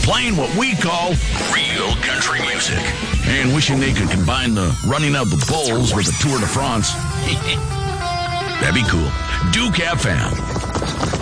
playing what we call real country music. And wishing they could combine the running of the bulls with the Tour de France. That'd be cool. Duke FM.